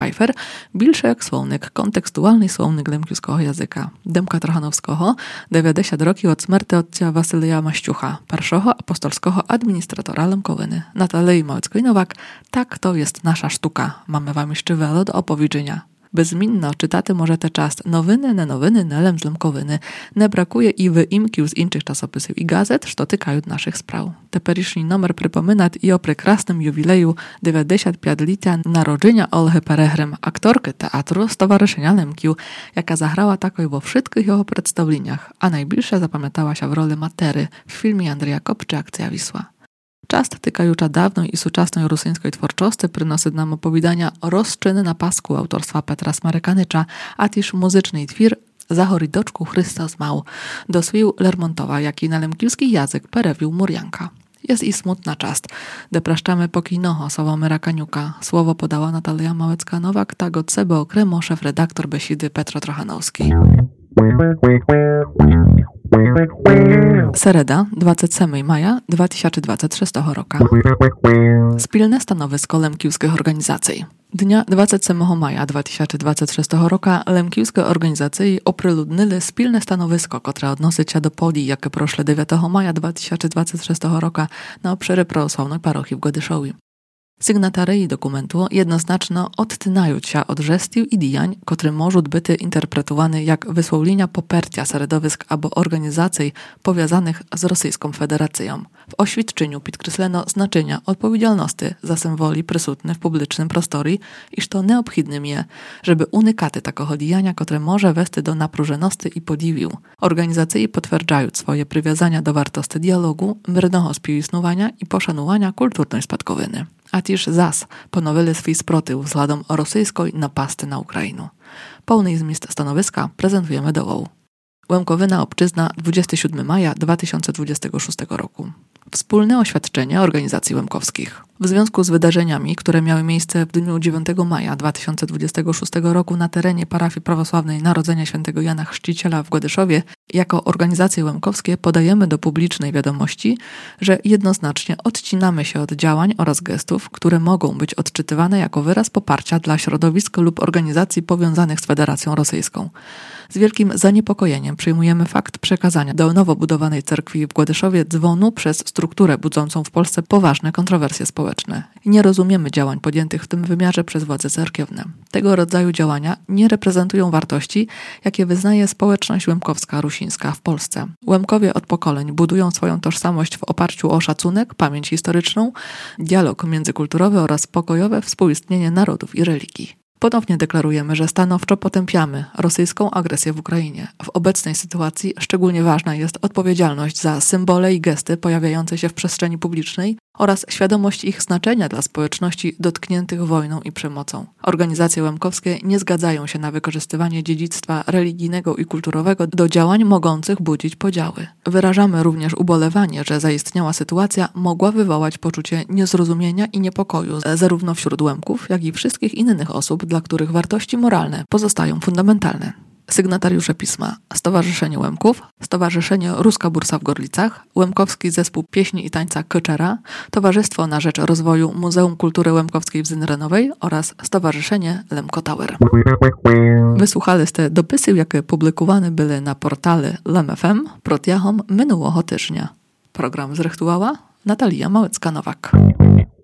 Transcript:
Pfeiffer, більше як словник, контекстуальний словник лемківського язика. Демка Трохановського 90 років від смерти отця Василія Мащуха, першого apostolskiego адміністратора Лемковини. Natalii Małeckiej-Nowak, tak to jest nasza sztuka. Mamy wam jeszcze wiele do opowiedzenia. Беззмінно читати можете часто новини, не новини, не лем з Лемковини. Не бракує і виїмків з інших часописів і газет, що тикають наших справ. Теперішній номер припоминає і о прекрасному ювілею 95-ліття народження Ольги Перегрим, акторки театру Stowarzyszenia Lemkів, яка заграла також во wszystkich його представленнях, а найбільше запам'яталася в ролі матери в фільмі Андрія Копча «Акція Вісла». Часто тикаюча dawnej i сучасної русинської творчості приносить нам оповідання «Розчини на Пасху» autorstwa Petra Smarykanycza, a też muzyczny twór «Zahori doczku Chrystus mał» do słów Lermontowa, jaki na lemkівський język perewił Murjanka. Jest i smutna czast. Depraszczamy pokійного Sławomira Kaniuka. Słowo podała Natalia Małecka-Nowak, tak od sebe okremo szef-redaktor Besidy Petro Trochanowski. Sereda, 27 maja 2026 roku. Spilne stanowisko lemkівських organizacji. Dnia 27 maja 2026 roku lemkівські organizacje opriludnili spilne stanowisko, które odnosi się do podii, jakie proszle 9 maja 2026 roku na obszary prawosławnej parochii w Godyszowie. Sygnatarii dokumentu jednoznaczno odtynają się od gestów i działań, które mogą być interpretowane jak wysłowienia poparcia środowisk albo organizacji powiązanych z Rosyjską Federacją. W oświadczeniu podkreślono znaczenie odpowiedzialności za symboli przysutne w publicznym prostorze, iż to nieobchodne jest, żeby unikać takiego działania, które może wести do napróżeności i podziwu. Organizacje potwierdzają swoje przywiązania do wartości dialogu, myrnego współistnowania i poszanowania kulturnej spadkowiny. A też zas ponowili swój sprzeciw względem rosyjskiej napasty na Ukrainę. Pełny zmist stanowiska prezentujemy dołu. Łemkowina obczyzna 27 maja 2026 roku. Wspólne oświadczenie organizacji łemkowskich. W związku z wydarzeniami, które miały miejsce w dniu 9 maja 2026 roku na terenie parafii prawosławnej Narodzenia Świętego Jana Chrzciciela w Godyszowie, jako organizacje łemkowskie podajemy do publicznej wiadomości, że jednoznacznie odcinamy się od działań oraz gestów, które mogą być odczytywane jako wyraz poparcia dla środowisk lub organizacji powiązanych z Federacją Rosyjską. Z wielkim zaniepokojeniem przyjmujemy fakt przekazania do nowo budowanej cerkwi w Godyszowie dzwonu przez strukturę budzącą w Polsce poważne kontrowersje społeczne. Nie rozumiemy działań podjętych w tym wymiarze przez władze cerkiewne. Tego rodzaju działania nie reprezentują wartości, jakie wyznaje społeczność łemkowska rusińska w Polsce. Łemkowie od pokoleń budują swoją tożsamość w oparciu o szacunek, pamięć historyczną, dialog międzykulturowy oraz pokojowe współistnienie narodów i religii. Ponownie deklarujemy, że stanowczo potępiamy rosyjską agresję w Ukrainie. W obecnej sytuacji szczególnie ważna jest odpowiedzialność za symbole i gesty pojawiające się w przestrzeni publicznej oraz świadomość ich znaczenia dla społeczności dotkniętych wojną i przemocą. Organizacje łemkowskie nie zgadzają się na wykorzystywanie dziedzictwa religijnego i kulturowego do działań mogących budzić podziały. Wyrażamy również ubolewanie, że zaistniała sytuacja mogła wywołać poczucie niezrozumienia i niepokoju zarówno wśród Łemków, jak i wszystkich innych osób, dla których wartości moralne pozostają fundamentalne. Sygnatariusze pisma: Stowarzyszenie Łemków, Stowarzyszenie Ruska Bursa w Gorlicach, Łemkowski Zespół Pieśni i Tańca Kyczera, Towarzystwo na Rzecz Rozwoju Muzeum Kultury Łemkowskiej w Zynrenowej oraz Stowarzyszenie Lemko Tower. Wysłuchali ste dopisy, jakie publikowane były na portale Lem.fm protiahom minionego tygodnia. Program zrychtowała Natalia Małecka-Nowak.